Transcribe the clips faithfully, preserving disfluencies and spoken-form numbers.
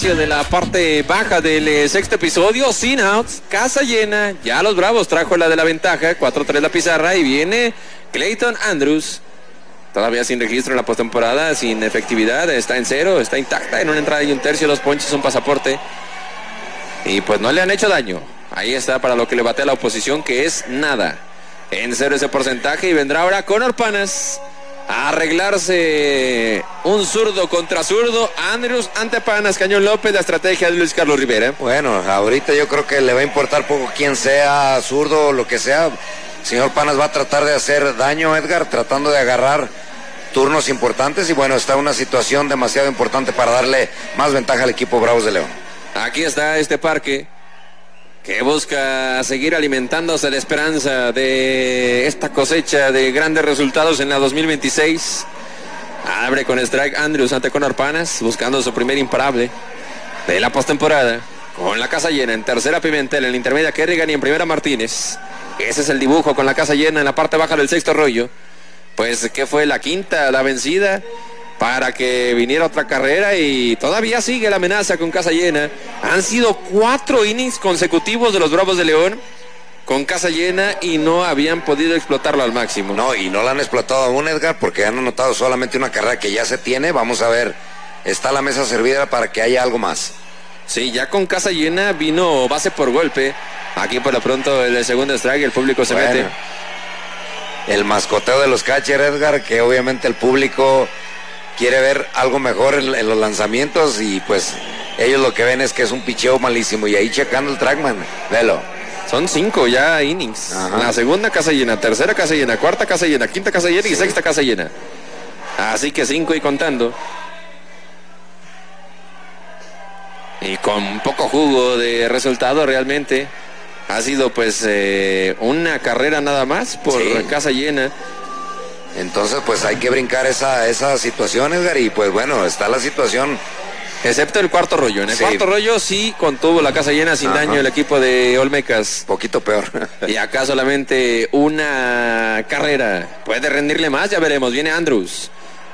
De la parte baja del eh, sexto episodio, sin outs, casa llena, ya los Bravos trajo la de la ventaja, cuatro tres la pizarra y viene Clayton Andrews, todavía sin registro en la postemporada, sin efectividad, está en cero, está intacta en una entrada y un tercio, dos ponches, un pasaporte y pues no le han hecho daño, ahí está para lo que le bate a la oposición que es nada, en cero ese porcentaje y vendrá ahora Conor Panas a arreglarse un zurdo contra zurdo. Andrews ante Panas, Cañón López, la estrategia de Luis Carlos Rivera. Bueno, ahorita yo creo que le va a importar poco quién sea, zurdo o lo que sea. Señor Panas va a tratar de hacer daño, Edgar, tratando de agarrar turnos importantes y bueno, está una situación demasiado importante para darle más ventaja al equipo Bravos de León. Aquí está este parque que busca seguir alimentándose de esperanza de esta cosecha de grandes resultados en la dos mil veintiséis. Abre con strike Andrews ante Conor Panas, buscando su primer imparable de la postemporada. Con la casa llena, en tercera Pimentel, en la intermedia Kerrigan y en primera Martínez. Ese es el dibujo con la casa llena en la parte baja del sexto rollo. Pues que fue la quinta, la vencida, para que viniera otra carrera y todavía sigue la amenaza con casa llena. Han sido cuatro innings consecutivos de los Bravos de León con casa llena y no habían podido explotarlo al máximo. No, y no la han explotado aún, Edgar, porque han anotado solamente una carrera que ya se tiene. Vamos a ver, está la mesa servida para que haya algo más. Sí, ya con casa llena vino base por golpe. Aquí por lo pronto el segundo strike, el público se bueno, mete. El mascoteo de los catchers, Edgar, que obviamente el público quiere ver algo mejor en, en los lanzamientos y pues ellos lo que ven es que es un picheo malísimo y ahí checando el trackman, velo. Son cinco ya innings. Ajá. La segunda casa llena, tercera casa llena, cuarta casa llena, quinta casa llena sí. y sexta casa llena. Así que cinco y contando. Y con poco jugo de resultado realmente. Ha sido pues eh, una carrera nada más por sí. casa llena. Entonces pues hay que brincar esa, esa situación, Edgar, y pues bueno, está la situación. Excepto el cuarto rollo. En el sí. cuarto rollo sí contuvo la casa llena sin Ajá. daño el equipo de Olmecas. Poquito peor. Y acá solamente una carrera. Puede rendirle más, ya veremos. Viene Andrews.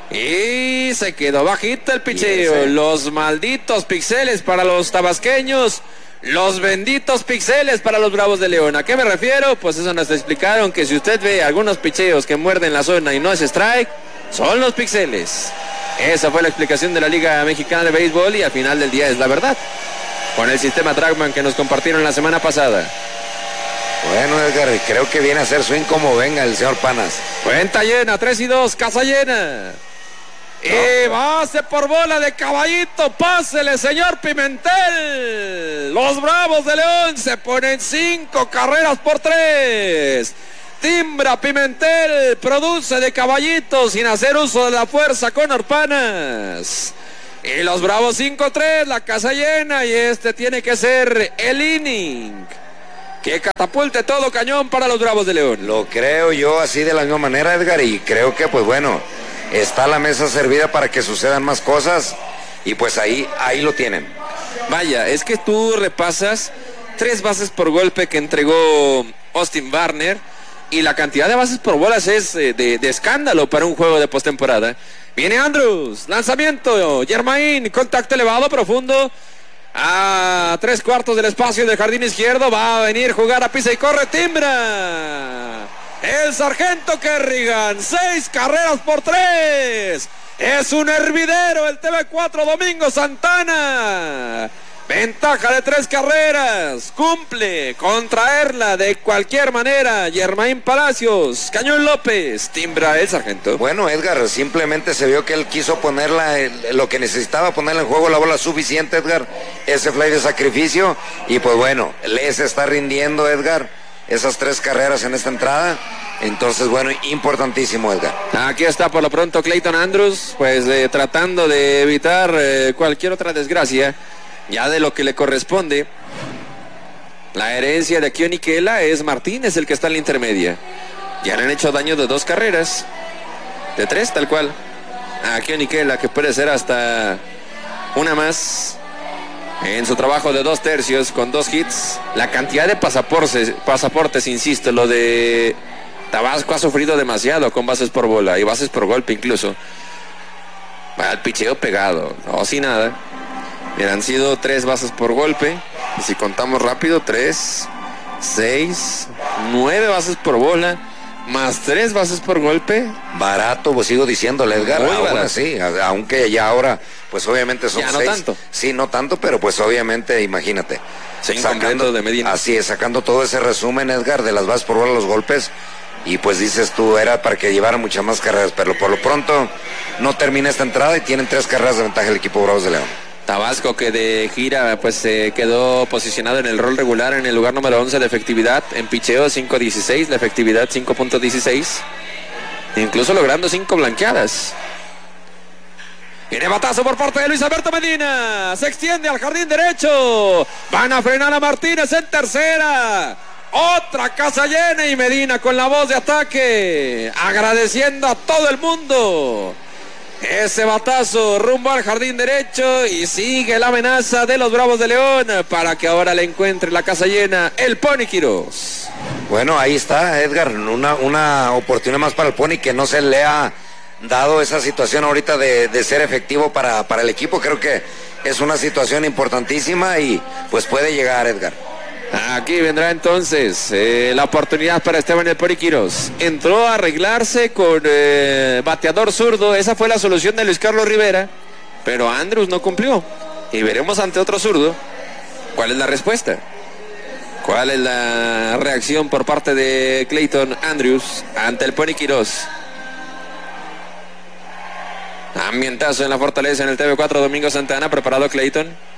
Y se quedó bajito el picheo. Los malditos pixeles para los tabasqueños. Los benditos pixeles para los Bravos de León. ¿A qué me refiero? Pues eso nos explicaron que si usted ve algunos picheos que muerden la zona y no es strike, son los pixeles. Esa fue la explicación de la Liga Mexicana de Béisbol y al final del día es la verdad. Con el sistema Trackman que nos compartieron la semana pasada. Bueno, Edgar, creo que viene a hacer swing como venga el señor Panas. Cuenta llena, tres y dos, casa llena. No. Y base por bola de Caballito, pásele señor Pimentel. Los Bravos de León se ponen cinco carreras por tres. Timbra Pimentel, produce de Caballito sin hacer uso de la fuerza Conor Panas. Y los Bravos cinco tres, la casa llena y este tiene que ser el inning que catapulte todo cañón para los Bravos de León. Lo creo yo así de la misma manera, Edgar, y creo que pues bueno, está la mesa servida para que sucedan más cosas y pues ahí, ahí lo tienen. Vaya, es que tú repasas tres bases por golpe que entregó Austin Barner y la cantidad de bases por bolas es de, de, de escándalo para un juego de postemporada. Viene Andrews, lanzamiento, Germain, contacto elevado, profundo, a tres cuartos del espacio del jardín izquierdo, va a venir jugar a pisa y corre, timbra. El sargento Kerrigan, seis carreras por tres. Es un hervidero el T V cuatro Domingo Santana. Ventaja de tres carreras. Cumple con traerla de cualquier manera. Germain Palacios, Cañón López, timbra el sargento. Bueno, Edgar, simplemente se vio que él quiso ponerla, lo que necesitaba ponerla en juego, la bola suficiente, Edgar. Ese fly de sacrificio. Y pues bueno, les está rindiendo, Edgar, esas tres carreras en esta entrada. Entonces, bueno, importantísimo, Edgar. Aquí está por lo pronto Clayton Andrews, pues eh, tratando de evitar eh, cualquier otra desgracia, ya de lo que le corresponde. La herencia de Keoni Kela es Martínez, el que está en la intermedia. Ya le han hecho daño de dos carreras, de tres tal cual, a Keoni Kela, que puede ser hasta una más. En su trabajo de dos tercios con dos hits, la cantidad de pasaportes, pasaportes, insisto, lo de Tabasco ha sufrido demasiado con bases por bola y bases por golpe incluso. El picheo pegado, no sin nada. Mira, han sido tres bases por golpe. Y si contamos rápido, tres, seis, nueve bases por bola, más tres bases por golpe. Barato, pues sigo diciéndole, Edgar. Muy aún barato. así, aunque ya ahora, pues obviamente son ya no seis. tanto. Sí, no tanto, pero pues obviamente, imagínate. Seis completos de Medina. Así es, sacando todo ese resumen, Edgar, de las bases por bola, los golpes. Y pues dices tú, era para que llevara muchas más carreras, pero por lo pronto no termina esta entrada y tienen tres carreras de ventaja el equipo Bravos de León. Tabasco, que de gira pues se eh, quedó posicionado en el rol regular en el lugar número once de efectividad, en picheo cinco dieciséis, la efectividad cinco punto dieciséis, incluso logrando cinco blanqueadas. Viene batazo por parte de Luis Alberto Medina, se extiende al jardín derecho, van a frenar a Martínez en tercera. Otra casa llena y Medina con la voz de ataque, agradeciendo a todo el mundo ese batazo rumbo al jardín derecho, y sigue la amenaza de los Bravos de León para que ahora le encuentre la casa llena el Pony Quirós. Bueno, ahí está, Edgar, una, una oportunidad más para el Pony, que no se le ha dado esa situación ahorita de, de ser efectivo para, para el equipo. Creo que es una situación importantísima y pues puede llegar, Edgar. Aquí vendrá entonces eh, la oportunidad para Esteban el Pony Quirós. Entró a arreglarse con eh, bateador zurdo. Esa fue la solución de Luis Carlos Rivera, pero Andrews no cumplió. Y veremos ante otro zurdo cuál es la respuesta. ¿Cuál es la reacción por parte de Clayton Andrews ante el Pony Quirós? Ambientazo en la Fortaleza, en el T V cuatro, Domingo Santana. Preparado Clayton.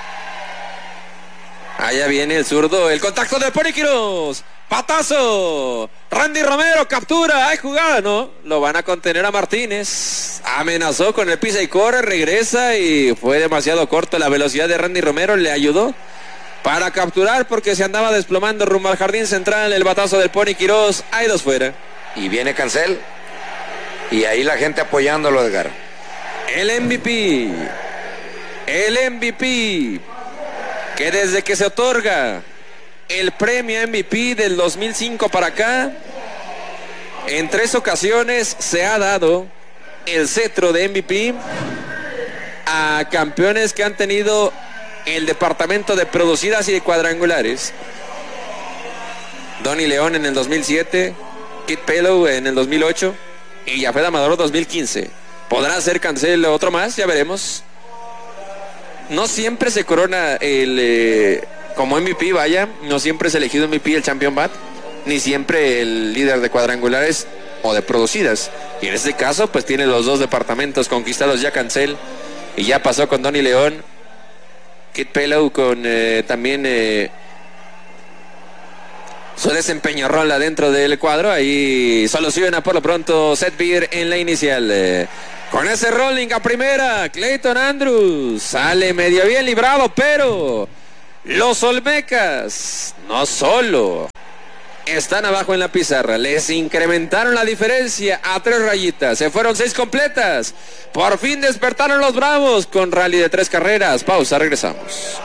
Allá viene el zurdo, el contacto del Pony Quirós. Patazo. Randy Romero captura. Hay jugada, ¿no? Lo van a contener a Martínez. Amenazó con el pisa y corre, regresa y fue demasiado corto. La velocidad de Randy Romero le ayudó para capturar porque se andaba desplomando rumbo al jardín central. El batazo del Pony Quirós. Hay dos fuera. Y viene Cancel. Y ahí la gente apoyándolo, Edgar. El M V P. El M V P. Que desde que se otorga el premio M V P del dos mil cinco para acá, en tres ocasiones se ha dado el cetro de M V P a campeones que han tenido el departamento de producidas y de cuadrangulares. Donny León en el dos mil siete, Kit Pellow en el dos mil ocho y Yafet Amador dos mil quince. ¿Podrá ser Cancel otro más? Ya veremos. No siempre se corona el eh, como M V P, vaya, no siempre es elegido M V P el Champion Bat, ni siempre el líder de cuadrangulares o de producidas. Y en este caso, pues tiene los dos departamentos conquistados ya Cancel, y ya pasó con Donny León, Kit Pellow con eh, también eh, su desempeño rola dentro del cuadro. Ahí soluciona por lo pronto Seth Beer en la inicial. Eh, Con ese rolling a primera, Clayton Andrews sale medio bien librado, pero los Olmecas no solo están abajo en la pizarra, les incrementaron la diferencia a tres rayitas, se fueron seis completas, por fin despertaron los Bravos con rally de tres carreras. Pausa, regresamos.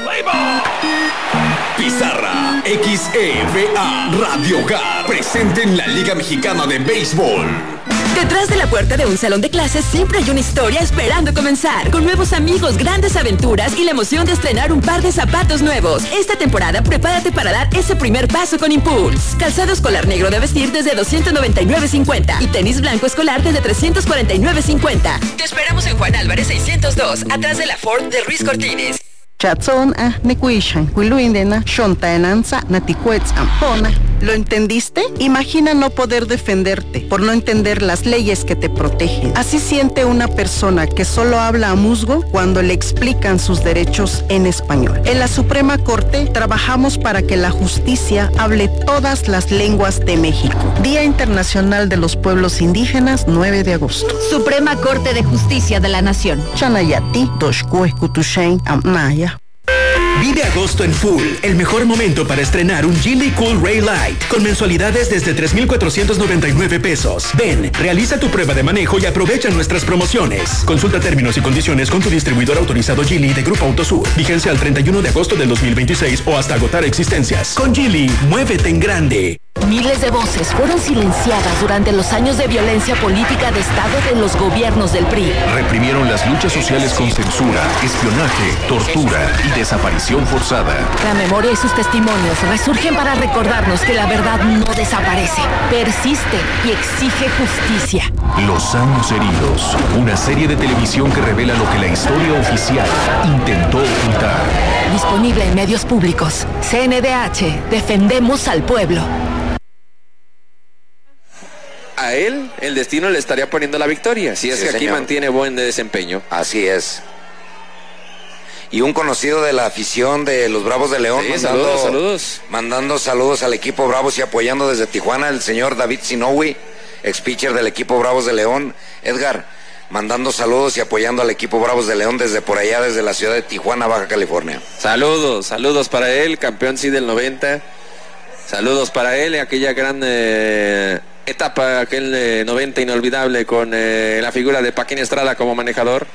Pizarra X E V A Radio Hogar presente en la Liga Mexicana de Béisbol. Detrás de la puerta de un salón de clases siempre hay una historia esperando comenzar, con nuevos amigos, grandes aventuras y la emoción de estrenar un par de zapatos nuevos. Esta temporada prepárate para dar ese primer paso con Impulse. Calzado escolar negro de vestir desde doscientos noventa y nueve cincuenta y tenis blanco escolar desde trescientos cuarenta y nueve cincuenta. Te esperamos en Juan Álvarez seiscientos dos, atrás de la Ford de Ruiz Cortines. Chatson a Nekuishan, Wiluindena, Shontaenanza, Naticuetzam, Pona. ¿Lo entendiste? Imagina no poder defenderte por no entender las leyes que te protegen. Así siente una persona que solo habla a musgo cuando le explican sus derechos en español. En la Suprema Corte trabajamos para que la justicia hable todas las lenguas de México. Día Internacional de los Pueblos Indígenas, nueve de agosto. Suprema Corte de Justicia de la Nación. Chanayati, Toshkue, Kutushen, Amnaya. Vive agosto en Full, el mejor momento para estrenar un Geely Cool Ray Light con mensualidades desde tres mil cuatrocientos noventa y nueve pesos. Ven, realiza tu prueba de manejo y aprovecha nuestras promociones. Consulta términos y condiciones con tu distribuidor autorizado Geely de Grupo Autosur. Vigencia al treinta y uno de agosto del dos mil veintiséis o hasta agotar existencias. Con Geely, muévete en grande. Miles de voces fueron silenciadas durante los años de violencia política de Estado de los gobiernos del P R I. Reprimieron las luchas sociales con censura, espionaje, tortura y desaparición forzada. La memoria y sus testimonios resurgen para recordarnos que la verdad no desaparece, persiste y exige justicia. Los años heridos, una serie de televisión que revela lo que la historia oficial intentó ocultar. Disponible en medios públicos. C N D H, defendemos al pueblo. A él, el destino le estaría poniendo la victoria, si es sí, que aquí señor. mantiene buen desempeño. Así es. Y un conocido de la afición de los Bravos de León, sí, mandando, saludos, saludos. mandando saludos al equipo Bravos y apoyando desde Tijuana, el señor David Sinowi, ex pitcher del equipo Bravos de León. Edgar, mandando saludos y apoyando al equipo Bravos de León desde por allá, desde la ciudad de Tijuana, Baja California. Saludos, saludos para él, campeón sí del noventa. Saludos para él, aquella gran eh, etapa, aquel eh, noventa inolvidable con eh, la figura de Paquín Estrada como manejador.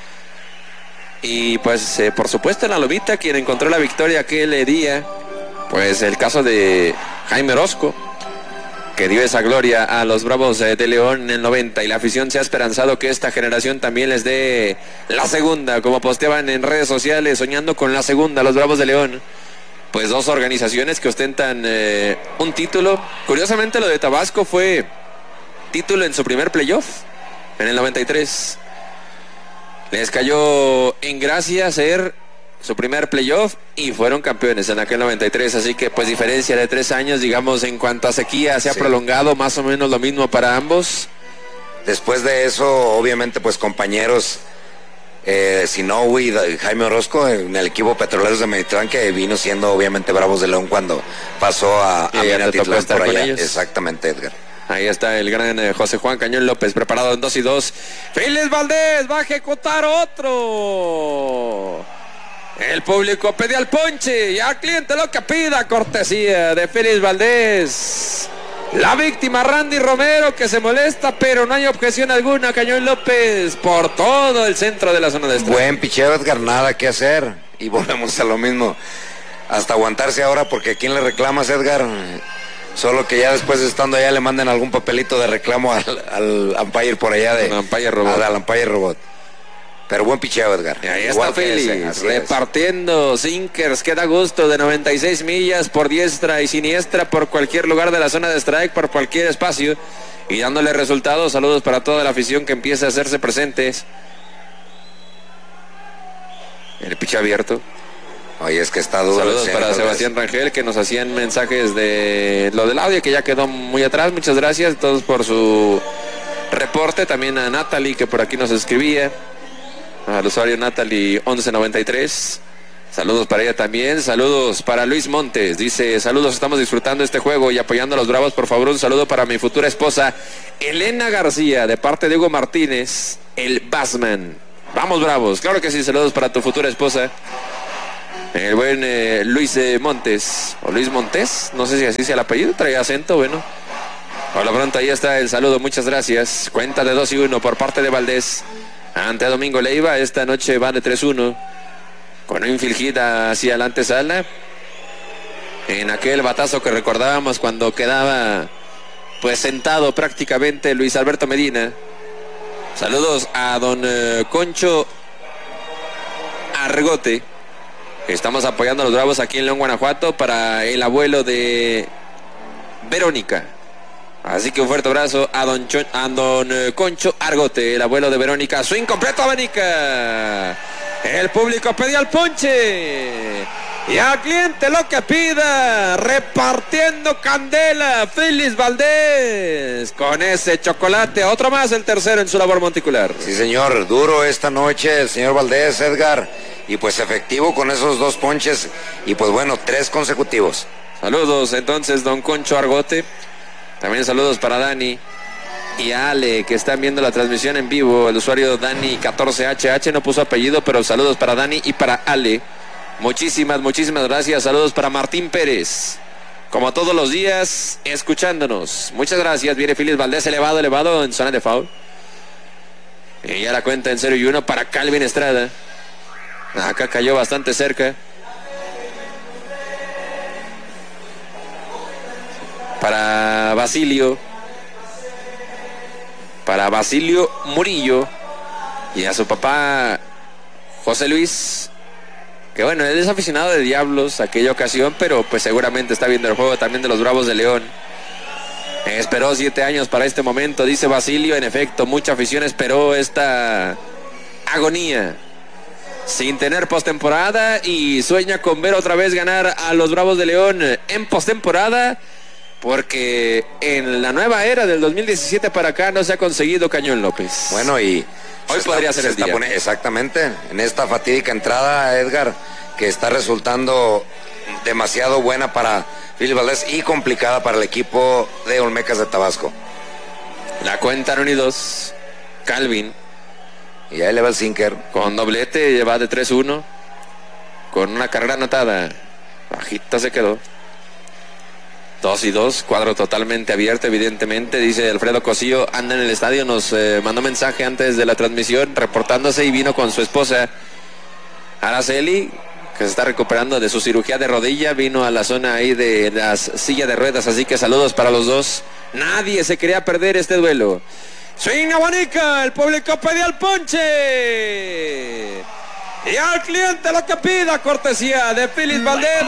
Y pues eh, por supuesto en la lobita quien encontró la victoria aquel eh, día, pues el caso de Jaime Orozco, que dio esa gloria a los Bravos eh, de León en el noventa, y la afición se ha esperanzado que esta generación también les dé la segunda, como posteaban en redes sociales, soñando con la segunda, los Bravos de León. Pues dos organizaciones que ostentan eh, un título. Curiosamente lo de Tabasco fue título en su primer playoff, en el noventa y tres. Les cayó en gracia ser su primer playoff y fueron campeones en aquel noventa y tres, así que pues diferencia de tres años, digamos, en cuanto a sequía se ha sí. prolongado, más o menos lo mismo para ambos. Después de eso, obviamente, pues compañeros, eh, Sinowi y Jaime Orozco en el equipo Petroleros de Mediterráneo, que vino siendo obviamente Bravos de León cuando pasó a, a Minatitlán por allá. Exactamente, Edgar. Ahí está el gran eh, José Juan Cañón López, preparado en dos y dos. Félix Valdés va a ejecutar otro. El público pedía el ponche y al cliente lo que pida, cortesía de Félix Valdés. La víctima Randy Romero, que se molesta, pero no hay objeción alguna. Cañón López por todo el centro de la zona de strike. Buen picheo, Edgar, nada que hacer. Y volvemos a lo mismo. Hasta aguantarse ahora, porque ¿a quién le reclamas, Edgar? Solo que ya después de estando allá le manden algún papelito de reclamo al, al umpire por allá de... Umpire Robot. Al umpire Robot. Pero buen picheo, Edgar. Y ahí Igual está Félix, repartiendo sinkers, que da gusto, de noventa y seis millas por diestra y siniestra, por cualquier lugar de la zona de strike, por cualquier espacio, y dándole resultados. Saludos para toda la afición que empieza a hacerse presentes. El piche abierto. Oye, es que está duro. Saludos para Sebastián Rangel, que nos hacían mensajes de lo del audio, que ya quedó muy atrás. Muchas gracias a todos por su reporte. También a Natalie, que por aquí nos escribía. Al usuario Natalie once noventa y tres. Saludos para ella también. Saludos para Luis Montes. Dice, saludos, estamos disfrutando este juego y apoyando a los Bravos. Por favor, un saludo para mi futura esposa, Elena García, de parte de Hugo Martínez, el Bassman. Vamos, Bravos. Claro que sí, saludos para tu futura esposa. El buen eh, Luis eh, Montes, o Luis Montes, no sé si así sea el apellido, trae acento, bueno. Por lo pronto ahí está el saludo, muchas gracias. Cuenta de dos y uno por parte de Valdés ante Domingo Leiva. Esta noche va de tres uno, con un infield hit hacia la antesala. En aquel batazo que recordábamos cuando quedaba pues sentado prácticamente Luis Alberto Medina. Saludos a don eh, Concho Argote. Estamos apoyando a los Bravos aquí en León, Guanajuato, para el abuelo de Verónica. Así que un fuerte abrazo a don, Chon, a don Concho Argote, el abuelo de Verónica. Swing completo a Verónica. El público pedía el ponche. Y al cliente lo que pida. Repartiendo candela, Félix Valdés. Con ese chocolate, otro más, el tercero en su labor monticular. Sí, señor, duro esta noche el señor Valdés, Edgar. Y pues efectivo con esos dos ponches. Y pues bueno, tres consecutivos. Saludos entonces, don Concho Argote. También saludos para Dani y a Ale, que están viendo la transmisión en vivo. El usuario Dani catorce H H no puso apellido, pero saludos para Dani y para Ale. Muchísimas, muchísimas gracias. Saludos para Martín Pérez, como todos los días, escuchándonos. Muchas gracias. Viene Félix Valdés, elevado, elevado en zona de foul. Y ya la cuenta en cero y uno para Calvin Estrada. Acá cayó bastante cerca. para Basilio, para Basilio Murillo y a su papá José Luis, que bueno, él es aficionado de Diablos aquella ocasión, pero pues seguramente está viendo el juego también de los Bravos de León. Esperó siete años para este momento, dice Basilio. En efecto, mucha afición esperó esta agonía sin tener postemporada y sueña con ver otra vez ganar a los Bravos de León en postemporada, porque en la nueva era del dos mil diecisiete para acá no se ha conseguido, Cañón López. Bueno, y hoy podría ser el día. Pone, exactamente, en esta fatídica entrada, Edgar, que está resultando demasiado buena para Philip Valdés y complicada para el equipo de Olmecas de Tabasco. La cuentan unidos, Calvin. Y ahí le va el sinker. Con doblete, lleva de tres uno. Con una carrera anotada. Bajita se quedó. Dos y dos, cuadro totalmente abierto, evidentemente. Dice Alfredo Cosillo, anda en el estadio. Nos eh, mandó mensaje antes de la transmisión, reportándose, y vino con su esposa Araceli, que se está recuperando de su cirugía de rodilla. Vino a la zona ahí de las sillas de ruedas, así que saludos para los dos. Nadie se quería perder este duelo. Swing abanica, el público pedía el ponche. Y al cliente lo que pida, cortesía de Philip Valdés.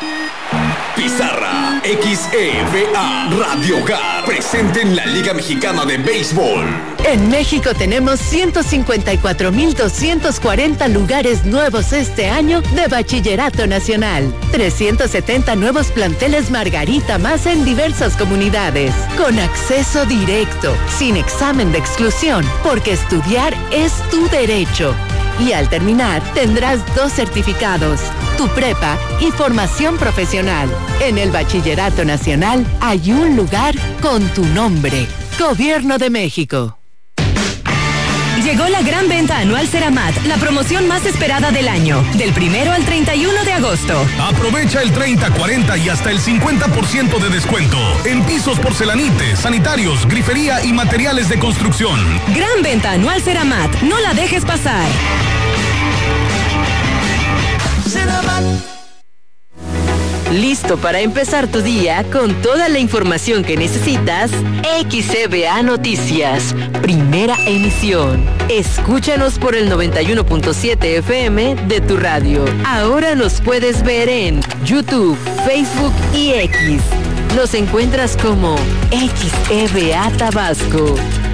Pizarra X E V A Radio Hogar presente en la Liga Mexicana de Béisbol. En México tenemos ciento cincuenta y cuatro mil doscientos cuarenta lugares nuevos este año de Bachillerato Nacional. trescientos setenta nuevos planteles Margarita más en diversas comunidades. Con acceso directo, sin examen de exclusión, porque estudiar es tu derecho. Y al terminar, tendrás dos certificados, tu prepa y formación profesional. En el Bachillerato Nacional hay un lugar con tu nombre. Gobierno de México. Llegó la gran venta anual Ceramat, la promoción más esperada del año, del primero al treinta y uno de agosto. Aprovecha el treinta, cuarenta y hasta el cincuenta por ciento de descuento en pisos porcelanites, sanitarios, grifería y materiales de construcción. Gran venta anual Ceramat, no la dejes pasar. Ceramat. ¿Listo para empezar tu día con toda la información que necesitas? X E V A Noticias, primera emisión. Escúchanos por el noventa y uno punto siete F M de tu radio. Ahora nos puedes ver en YouTube, Facebook y X. Nos encuentras como X E V A Tabasco.